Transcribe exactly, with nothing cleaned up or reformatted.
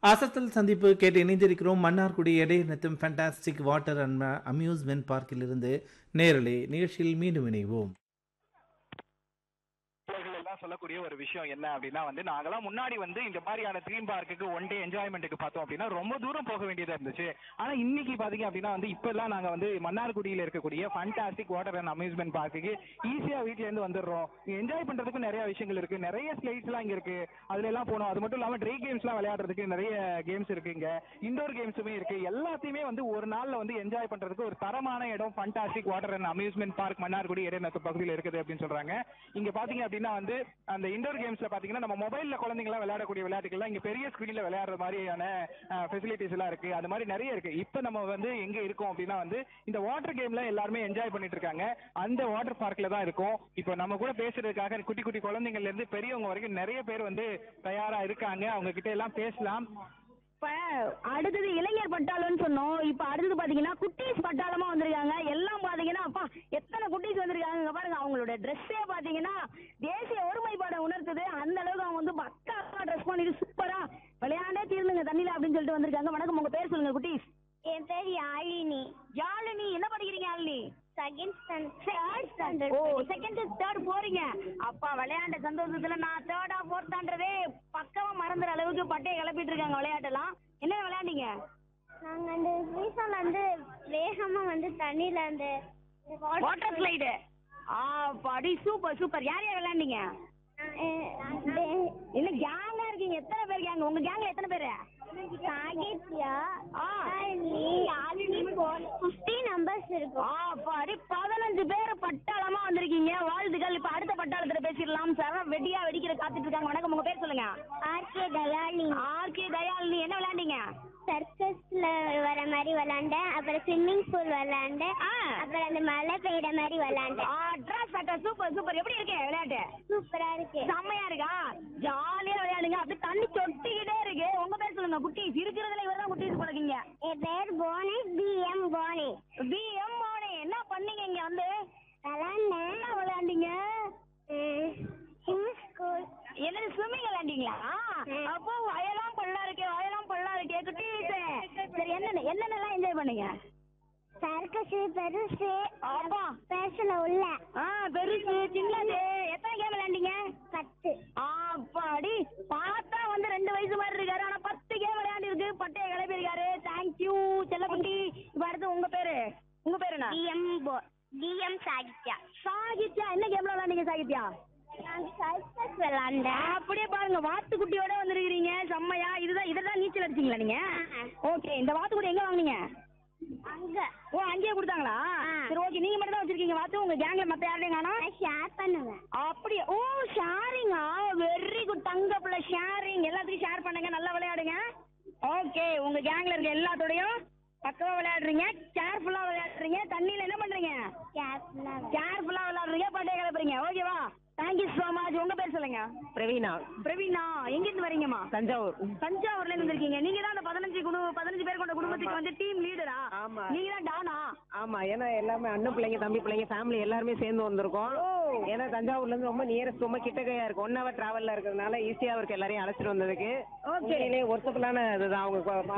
அசத்தல் சந்திப்பு கேட்டு இணைந்திருக்கிறோம். Mannargudi Idaiyanatham fantastic water and amusement பார்க்கிலிருந்து நேரலை நிகழ்ச்சியில் மீண்டும் இணைவோம். இவர்கள் எல்லாம் சொல்லக்கூடிய ஒரு விஷயம் என்ன அப்படின்னா வந்து நாங்கெல்லாம் முன்னாடி வந்து இந்த மாதிரியான தீம் பார்க்குக்கு ஒன் டே என்ஜாய்மெண்ட்டுக்கு பார்த்தோம் அப்படின்னா ரொம்ப தூரம் போக வேண்டியதா இருந்துச்சு. ஆனா இன்னைக்கு பாத்தீங்க அப்படின்னா வந்து இப்ப எல்லாம் நாங்க வந்து மன்னார்குடியில இருக்கக்கூடிய ஃபேண்டாஸ்டிக் வாட்டர் அண்ட் அம்யூஸ்மெண்ட் பார்க்குக்கு ஈஸியா வீட்ல இருந்து வந்துடுறோம். என்ஜாய் பண்றதுக்கு நிறைய விஷயங்கள் இருக்கு, நிறைய ஸ்லைட்ஸ் எல்லாம் இங்க இருக்கு, அதுல எல்லாம் போனோம். அது மட்டும் இல்லாம ட்ரை கேம்ஸ் எல்லாம் விளையாடுறதுக்கு நிறைய கேம்ஸ் இருக்கு, இங்க இண்டோர் கேம்ஸுமே இருக்கு. எல்லாத்தையுமே வந்து ஒரு நாள்ல வந்து என்ஜாய் பண்றதுக்கு ஒரு தரமான இடம் fantastic water and amusement park Mannargudi இடைநத்தம் பகுதியில் இருக்குது அப்படின்னு சொல்றாங்க. இங்க பாத்தீங்க அப்படின்னா வந்து அந்த இண்டோர் கேம்ஸ்ல பாத்தீங்கன்னா நம்ம மொபைல்ல குழந்தைங்க எல்லாம் விளையாடக்கூடிய விளையாட்டுகள் இங்க பெரிய ஸ்கிரீன்ல விளையாடுற மாதிரியான ஃபெசிலிட்டிஸ் எல்லாம் இருக்கு. அது மாதிரி நிறைய இருக்கு. இப்ப நம்ம வந்து எங்க இருக்கோம் அப்படின்னா வந்து இந்த வாட்டர் கேம்ல எல்லாருமே என்ஜாய் பண்ணிட்டு இருக்காங்க. அந்த வாட்டர் பார்க்ல தான் இருக்கும். இப்போ நம்ம கூட பேசுறதுக்காக குட்டி குட்டி குழந்தைங்கள்ல இருந்து பெரியவங்க வரைக்கும் நிறைய பேர் வந்து தயாரா இருக்காங்க. அவங்க கிட்ட எல்லாம் பேசலாம். இப்ப அடுத்தது இளைஞர் பட்டாளம்னு சொன்னோம். இப்ப அடுத்தது பாத்தீங்கன்னா குட்டீஸ் பட்டாளமா வந்திருக்காங்க. எல்லாம் பாத்தீங்கன்னா அப்பா எத்தனை குட்டீஸ் வந்திருக்காங்க. இங்க பாருங்க, அவங்களோட ட்ரெஸ்ஸே பாத்தீங்கன்னா தேசிய ஒருமைப்பாடை உணர்த்துது. அந்த அளவுக்கு அவங்க வந்து பக்கா ட்ரெஸ் பண்ணிட்டு சூப்பரா விளையாண்டே தீர்ந்துங்க தண்ணியில அப்படின்னு சொல்லிட்டு வந்திருக்காங்க. வணக்கம், உங்க பேர் சொல்லுங்க குட்டீஸ். என் பேர் யாழினி. யாழினி, என்ன படிக்கிறீங்க யாழினி? Second standard. ஓ, செகண்ட் தேர்ட் போறீங்க. அப்பா விளையாண்ட சந்தோஷத்துல நான் தேர்டா ஃபோர்த்தான்றதே பக்கமா மறந்துற அளவுக்கு பட்டையை கிளப்பிட்டு இருக்காங்க விளையாட்டெல்லாம். என்ன விளையாண்டீங்க? நாங்க அந்த ரீசன்ல வந்து வேகமா வந்து தண்ணியில அந்த வாட்டர் ஸ்லைடு. ஆ படி, சூப்பர் சூப்பர். யார் யார் விளையாண்டீங்க? என்ன கேங்கா இருக்கீங்க? எத்தனை பேர் கேங்க? உங்க கேங்ல எத்தனை பேரு? சாகித்யா, ஆ ஃபிஃப்டீன் நம்பர்ஸ் இருக்கும். ஆ படி, பதினஞ்சு பேர் பட்டாளமா வந்திருக்கீங்க. வாழ்த்துக்கள். இப்ப அடுத்த பட்டாளத்துல பேசிடலாம். சார் வெடியா வெடிக்கிற காத்துட்டு இருக்காங்க. வணக்கம், உங்க பேர் சொல்லுங்க. ஆர்கே தயாலினி. ஆர்கே தயாலினி, என்ன விளையாண்டீங்க? சர்க்கஸ்ல வர மாதிரி விளையாண்டேன். அப்புறம் ஸ்விம்மிங் பூல் விளையாண்டேன். அப்புறம் அந்த மழை பெய்யற மாதிரி விளையாண்டேன். Super super. எப்படி இருக்கு விளையாட்டு? சூப்பரா இருக்கு. செம்மையா இருக்கா? ஜாலியா விளையாடுங்க. அப்படி தண்ணி சொட்டிக்கிட்டே இருக்கு. உங்க பேர் சொல்லுங்க. குட்டீஸ் இருக்கிறதுல இவர்தான் குட்டீஸ் போடுறீங்க. என் பேர் போனேஸ், பி எம் போனே. பி எம் போனே. என்ன பண்ணீங்க இங்க வந்து? விளையாண்டேன். என்ன விளையாண்டீங்க? ஸ்கூல். என்னது, ஸ்விம்மிங் விளையாண்டீங்களா? அப்போ வயலாம் பள்ளா இருக்கே, வயலாம் பள்ளா இருக்கே குட்டீஸ். சரி, என்னென்ன என்னென்னலாம் என்ஜாய் பண்ணீங்க? சர்க்கஸ், பெருசு, அப்பா பேசல உள்ள. ஆ பெருசு, சின்னது. எத்தனை கேம் விளையாண்டீங்க? பத்து. அப்பாடி, பார்த்தா வந்து ரெண்டு வயசு மாதிரி இருக்காரு. ஆனா பத்து கேம் விளையாண்டு இருக்கு. பட்டைய கிளப்பி இருக்காரு. தேங்க்யூ செல்லக்குட்டி. இப்ப அடுத்து உங்க பேரு? உங்க பேரு என்ன? டிஎம் போ டிஎம் சாகித்யா. சாகித்யா, என்ன கேம்ல விளையாண்டீங்க சாகித்யா? நான் சர்க்கஸ் விளையாண்டேன். அப்படியே பாருங்க, வாத்துக்குட்டியோட வந்திருக்கீங்க. செம்மையா. இதுதான் இதுதான் நீச்சல் அடிச்சீங்களா நீங்க? ஓகே, இந்த வாத்துக்குட்டி எங்க வாங்குனீங்க? அங்க. ஓ, அங்கேயே கொடுத்தாங்களா? சரி, ஓகே. நீங்க மட்டும் தான் வச்சிருக்கீங்க வாத்து? உங்க கேங்ல மத்த யாரையும் காணோம்? நான் ஷேர் பண்ணுவேன். அப்படியே. ஓ, ஷேரிங்கா? Very good. தங்க பிள்ளை ஷேரிங். எல்லாத்துக்கும் ஷேர் பண்ணுங்க, நல்லா விளையாடுங்க. ஓகே, உங்க கேங்ல இருக்க எல்லாத்தோடையும் பக்கவா விளையாடுறீங்க, கேர்ஃபுல்லா விளையாடுறீங்க. தண்ணியில என்ன பண்றீங்க? கேர்ஃபுல்லா கேர்ஃபுல்லா விளையாடுறீங்க, பட்டைய கிளப்புறீங்க. ஓகேவா? Thank you so much. உங்க பேர் சொல்லுங்க. பிரவீனா. பிரவீனா, எங்க இருந்து வரீங்கம்மா? தஞ்சாவூர். தஞ்சாவூர்ல இருந்து வந்திருக்கீங்க. நீங்க தான் அந்த பதினஞ்சு குடும்பம் பதினஞ்சு பேர் கொண்ட குடும்பத்துக்கு வந்து டீம் லீடரா? ஆமா. நீங்க தான் டானா? ஆமா, ஏன்னா எல்லாமே அண்ணன் பிள்ளைங்க, தம்பி பிள்ளைங்க, ஃபேமிலி எல்லாருமே சேர்ந்து வந்திருக்கோம். ஏன்னா தஞ்சாவூர்ல இருந்து ரொம்ப நியரஸ்ட், ரொம்ப கிட்டக்கையா இருக்கு. ஒன் ஹவர் டிராவல்ல இருக்கிறதுனால ஈஸியா இருக்கு எல்லாரையும் அழைச்சிட்டு வந்ததுக்கு. ஓகே, ஒர்த்தபிளான இதுதான் அவங்க